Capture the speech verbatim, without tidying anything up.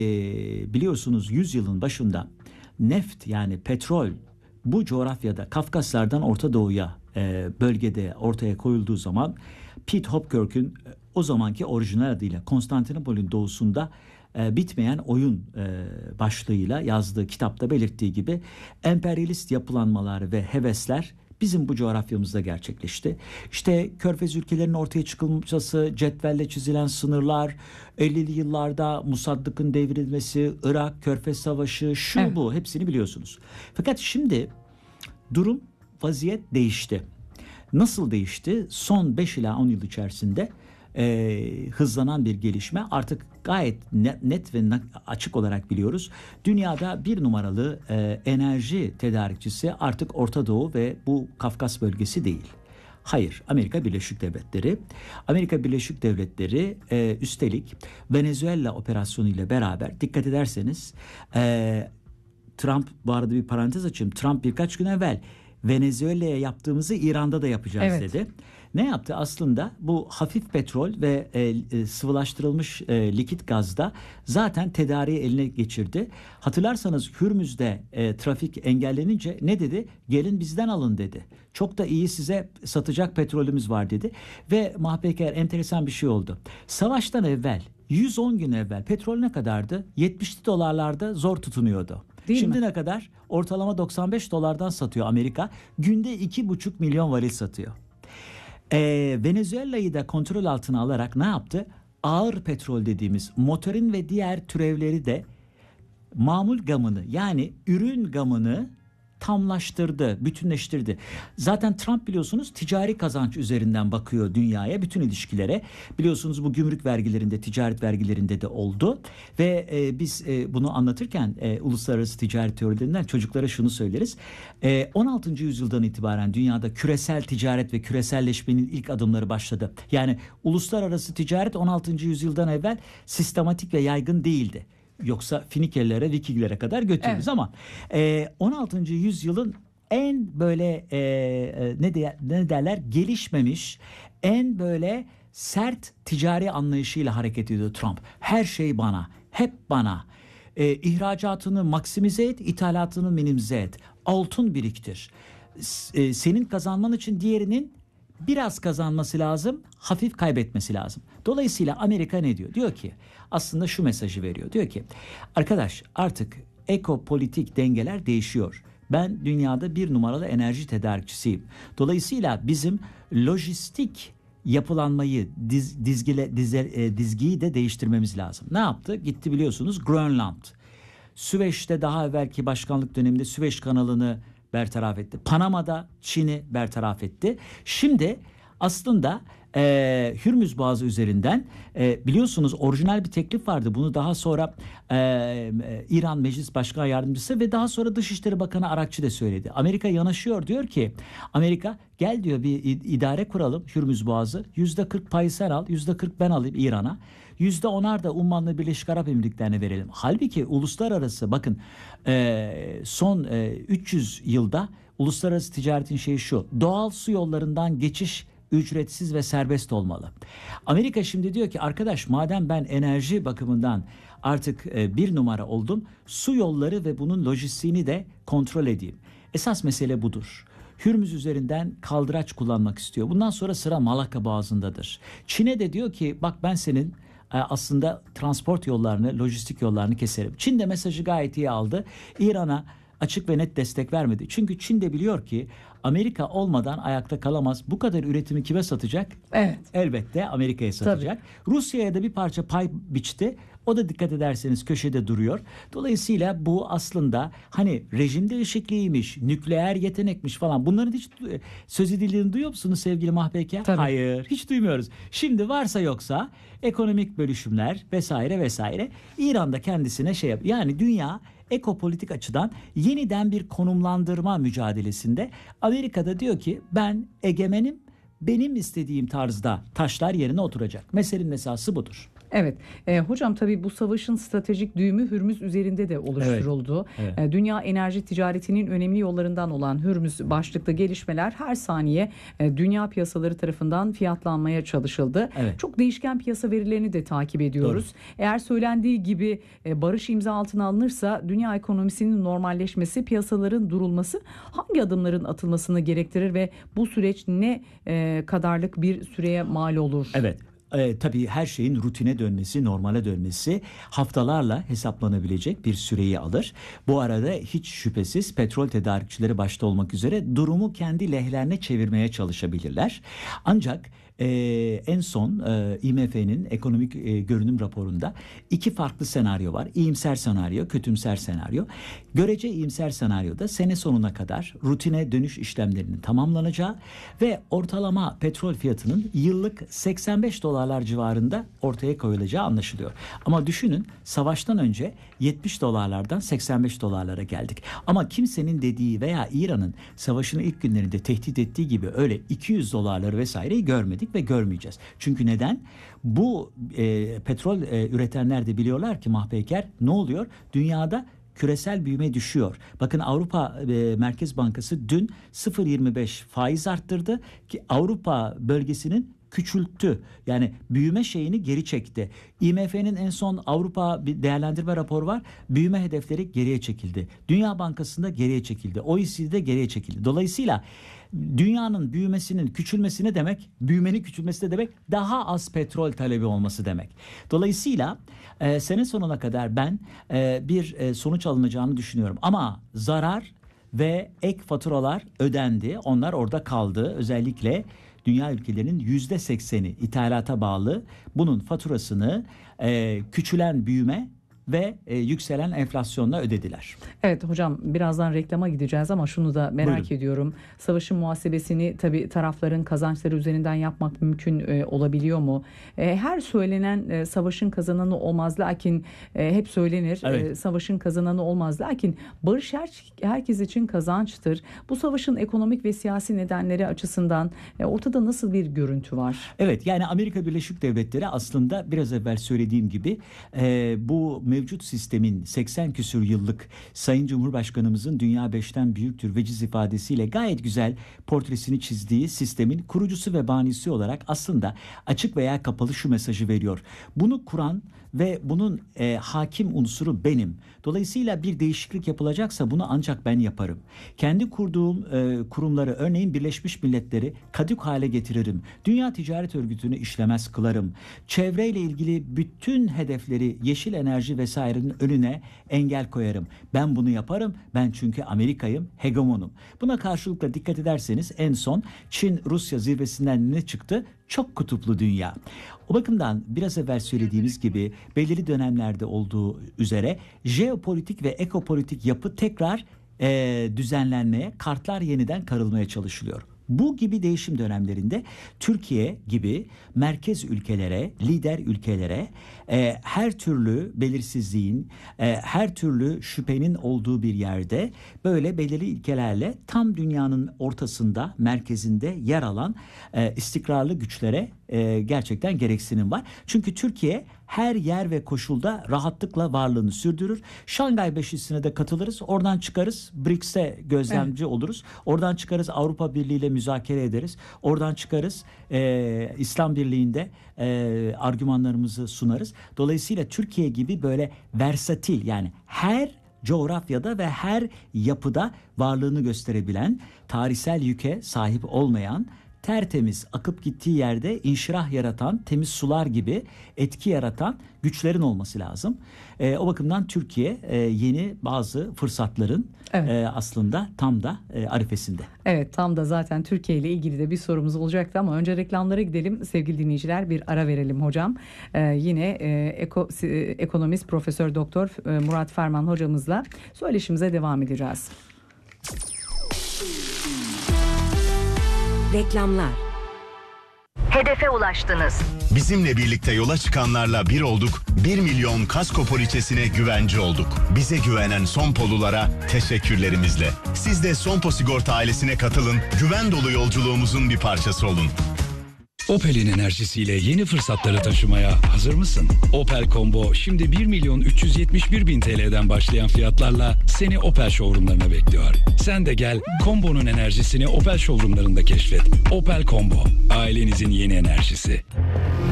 e, biliyorsunuz yüzyılın başında neft yani petrol bu coğrafyada Kafkaslardan Orta Doğu'ya e, bölgede ortaya koyulduğu zaman Pete Hopkirk'ün e, o zamanki orijinal adıyla Konstantinopol'ün doğusunda e, bitmeyen oyun e, başlığıyla yazdığı kitapta belirttiği gibi emperyalist yapılanmalar ve hevesler bizim bu coğrafyamızda gerçekleşti. İşte Körfez ülkelerinin ortaya çıkılması, cetvelle çizilen sınırlar, ellili yıllarda Musaddık'ın devrilmesi, Irak, Körfez Savaşı, şu Evet. bu hepsini biliyorsunuz. Fakat şimdi durum, vaziyet değişti. Nasıl değişti? Son beş ila on yıl içerisinde e, hızlanan bir gelişme, artık gayet net, net ve açık olarak biliyoruz. Dünyada bir numaralı e, enerji tedarikçisi artık Orta Doğu ve bu Kafkas bölgesi değil. Hayır, Amerika Birleşik Devletleri. Amerika Birleşik Devletleri e, üstelik Venezuela operasyonu ile beraber, dikkat ederseniz e, Trump, bu arada bir parantez açayım, Trump birkaç gün evvel Venezuela'ya yaptığımızı İran'da da yapacağız Evet. dedi. Ne yaptı? Aslında bu hafif petrol ve e, e, sıvılaştırılmış e, likit gazda zaten tedariği eline geçirdi. Hatırlarsanız Hürmüz'de e, trafik engellenince ne dedi? Gelin bizden alın dedi. Çok da iyi, size satacak petrolümüz var dedi. Ve Mahpeker, enteresan bir şey oldu. Savaştan evvel, yüz on gün evvel petrol ne kadardı? yetmişli dolarlarda zor tutunuyordu. Değil Şimdi mi? ne kadar? Ortalama doksan beş dolardan satıyor Amerika. Günde iki buçuk milyon varil satıyor. Ee, Venezuela'yı da kontrol altına alarak ne yaptı? Ağır petrol dediğimiz motorin ve diğer türevleri de mamul gamını, yani ürün gamını tamlaştırdı, bütünleştirdi. Zaten Trump biliyorsunuz ticari kazanç üzerinden bakıyor dünyaya, bütün ilişkilere. Biliyorsunuz bu gümrük vergilerinde, ticaret vergilerinde de oldu. Ve e, biz e, bunu anlatırken e, uluslararası ticaret teorilerinden çocuklara şunu söyleriz. E, on altıncı yüzyıldan itibaren dünyada küresel ticaret ve küreselleşmenin ilk adımları başladı. Yani uluslararası ticaret on altıncı yüzyıldan evvel sistematik ve yaygın değildi. Yoksa Finikelilere, Vikinglere kadar götürürüz, Evet. ama e, on altıncı yüzyılın en böyle e, e, ne, de, ne derler gelişmemiş, en böyle sert ticari anlayışıyla hareket ediyor Trump. Her şey bana, hep bana. E, ihracatını maksimize et, ithalatını minimize et. Altın biriktir. S- e, senin kazanman için diğerinin biraz kazanması lazım, hafif kaybetmesi lazım. Dolayısıyla Amerika ne diyor? Diyor ki, aslında şu mesajı veriyor. Diyor ki, arkadaş artık ekopolitik dengeler değişiyor. Ben dünyada bir numaralı enerji tedarikçisiyim. Dolayısıyla bizim lojistik yapılanmayı, diz, dizgile, dize, e, dizgiyi de değiştirmemiz lazım. Ne yaptı? Gitti biliyorsunuz Grönland. Süveyş'te daha evvelki başkanlık döneminde Süveyş kanalını bertaraf etti. Panama'da Çin'i bertaraf etti. Şimdi aslında e, Hürmüz Boğazı üzerinden e, biliyorsunuz orijinal bir teklif vardı. Bunu daha sonra e, e, İran Meclis Başkan Yardımcısı ve daha sonra Dışişleri Bakanı Arakçı da söyledi. Amerika yanaşıyor, diyor ki Amerika gel diyor bir idare kuralım Hürmüz Boğazı. yüzde kırk payı sen al, yüzde kırk ben alayım İran'a. yüzde onar da Ummanlı Birleşik Arap Emirlikleri'ne verelim. Halbuki uluslararası, bakın e, son e, üç yüz yılda uluslararası ticaretin şeyi şu: doğal su yollarından geçiş ücretsiz ve serbest olmalı. Amerika şimdi diyor ki, arkadaş madem ben enerji bakımından artık e, bir numara oldum, su yolları ve bunun lojistiğini de kontrol edeyim. Esas mesele budur. Hürmüz üzerinden kaldıraç kullanmak istiyor. Bundan sonra sıra Malakka Boğazı'ndadır. Çin'e de diyor ki, bak ben senin aslında transport yollarını, lojistik yollarını keserim. Çin de mesajı gayet iyi aldı. İran'a açık ve net destek vermedi. Çünkü Çin de biliyor ki Amerika olmadan ayakta kalamaz. Bu kadar üretimi kime satacak? Evet. Elbette Amerika'ya satacak. Rusya'ya da bir parça pay biçti. O da dikkat ederseniz köşede duruyor. Dolayısıyla bu aslında hani rejim değişikliğiymiş, nükleer yetenekmiş falan, bunların hiç söz edildiğini duyuyor musunuz sevgili Mahpeke? Tabii. Hayır, hiç duymuyoruz. Şimdi varsa yoksa ekonomik bölüşümler vesaire vesaire. İran'da kendisine şey yap. Yani dünya ekopolitik açıdan yeniden bir konumlandırma mücadelesinde. Amerika'da diyor ki ben egemenim, benim istediğim tarzda taşlar yerine oturacak. Meselenin esası budur. Evet. E, hocam tabii bu savaşın stratejik düğümü Hürmüz üzerinde de oluşturuldu. Evet, evet. E, dünya enerji ticaretinin önemli yollarından olan Hürmüz başlıklı gelişmeler her saniye e, dünya piyasaları tarafından fiyatlanmaya çalışıldı. Evet. Çok değişken piyasa verilerini de takip ediyoruz. Doğru. Eğer söylendiği gibi e, barış imza altına alınırsa dünya ekonomisinin normalleşmesi, piyasaların durulması hangi adımların atılmasını gerektirir ve bu süreç ne e, kadarlık bir süreye mal olur? Evet. E, tabii her şeyin rutine dönmesi, normale dönmesi haftalarla hesaplanabilecek bir süreyi alır. Bu arada hiç şüphesiz petrol tedarikçileri başta olmak üzere durumu kendi lehlerine çevirmeye çalışabilirler. Ancak e, en son e, I M F'nin ekonomik e, görünüm raporunda iki farklı senaryo var. İyimser senaryo, kötümser senaryo. Görece iyimser senaryoda sene sonuna kadar rutine dönüş işlemlerinin tamamlanacağı ve ortalama petrol fiyatının yıllık seksen beş dolarlar civarında ortaya koyulacağı anlaşılıyor. Ama düşünün, savaştan önce yetmiş dolarlardan seksen beş dolarlara geldik. Ama kimsenin dediği veya İran'ın savaşın ilk günlerinde tehdit ettiği gibi öyle iki yüz dolarları vesaireyi görmedik ve görmeyeceğiz. Çünkü neden? Bu e, petrol e, üretenler de biliyorlar ki Mahpeyker, ne oluyor? Dünyada küresel büyüme düşüyor. Bakın Avrupa e, Merkez Bankası dün sıfır virgül yirmi beş faiz arttırdı ki Avrupa bölgesinin küçülttü. Yani büyüme şeyini geri çekti. I M F'nin en son Avrupa bir değerlendirme raporu var. Büyüme hedefleri geriye çekildi. Dünya Bankası'nda geriye çekildi. O E C D'de geriye çekildi. Dolayısıyla dünyanın büyümesinin küçülmesi ne demek? Büyümenin küçülmesi de demek daha az petrol talebi olması demek. Dolayısıyla e, sene sonuna kadar ben e, bir e, sonuç alınacağını düşünüyorum. Ama zarar ve ek faturalar ödendi. Onlar orada kaldı. Özellikle dünya ülkelerinin yüzde sekseni ithalata bağlı. Bunun faturasını e, küçülen büyüme ve e, yükselen enflasyonla ödediler. Evet hocam, birazdan reklama gideceğiz ama şunu da merak Buyurun. ediyorum. Savaşın muhasebesini tabii tarafların kazançları üzerinden yapmak mümkün e, olabiliyor mu? E, her söylenen e, savaşın kazananı olmaz, lakin e, hep söylenir. Evet. E, savaşın kazananı olmaz, lakin barış her, herkes için kazançtır. Bu savaşın ekonomik ve siyasi nedenleri açısından e, ortada nasıl bir görüntü var? Evet, yani Amerika Birleşik Devletleri aslında biraz evvel söylediğim gibi e, bu mevcut sistemin seksen küsur yıllık Sayın Cumhurbaşkanımızın dünya beşten büyüktür veciz ifadesiyle gayet güzel portresini çizdiği sistemin kurucusu ve banisi olarak aslında açık veya kapalı şu mesajı veriyor. Bunu kuran ve bunun e, hakim unsuru benim. Dolayısıyla bir değişiklik yapılacaksa bunu ancak ben yaparım. Kendi kurduğum e, kurumları, örneğin Birleşmiş Milletleri kadük hale getiririm. Dünya Ticaret Örgütü'nü işlemez kılarım. Çevreyle ilgili bütün hedefleri, yeşil enerji vesairenin önüne engel koyarım. Ben bunu yaparım. Ben çünkü Amerika'yım, hegemonum. Buna karşılıkla dikkat ederseniz en son Çin-Rusya zirvesinden ne çıktı? Çok kutuplu dünya. O bakımdan biraz evvel söylediğimiz gibi belirli dönemlerde olduğu üzere jeopolitik ve ekopolitik yapı tekrar e, düzenlenmeye, kartlar yeniden karılmaya çalışılıyor. Bu gibi değişim dönemlerinde Türkiye gibi merkez ülkelere, lider ülkelere e, her türlü belirsizliğin, e, her türlü şüphenin olduğu bir yerde böyle belirli ilkelerle tam dünyanın ortasında, merkezinde yer alan e, istikrarlı güçlere e, gerçekten gereksinim var. Çünkü Türkiye her yer ve koşulda rahatlıkla varlığını sürdürür. Şangay Beşlisi'ne de katılırız. Oradan çıkarız. B R I C S'e gözlemci evet. oluruz. Oradan çıkarız. Avrupa Birliği ile müzakere ederiz. Oradan çıkarız. E, İslam Birliği'nde e, argümanlarımızı sunarız. Dolayısıyla Türkiye gibi böyle versatil, yani her coğrafyada ve her yapıda varlığını gösterebilen, tarihsel yüke sahip olmayan, tertemiz akıp gittiği yerde inşirah yaratan, temiz sular gibi etki yaratan güçlerin olması lazım. E, o bakımdan Türkiye e, yeni bazı fırsatların evet. e, aslında tam da e, arifesinde. Evet, tam da zaten Türkiye ile ilgili de bir sorumuz olacaktı ama önce reklamlara gidelim sevgili dinleyiciler, bir ara verelim hocam. E, yine e, eko, e, ekonomist Profesör Doktor e, Murat Ferman hocamızla söyleşimize devam edeceğiz. Reklamlar. Hedefe ulaştınız. Bizimle birlikte yola çıkanlarla bir olduk, bir milyon kasko poliçesine güvence olduk. Bize güvenen Sonpolulara teşekkürlerimizle. Siz de Sonpo Sigorta ailesine katılın, güven dolu yolculuğumuzun bir parçası olun. Opel'in enerjisiyle yeni fırsatları taşımaya hazır mısın? Opel Combo şimdi bir milyon üç yüz yetmiş bir bin T L'den başlayan fiyatlarla seni Opel showroomlarına bekliyor. Sen de gel Combo'nun enerjisini Opel showroomlarında keşfet. Opel Combo, ailenizin yeni enerjisi.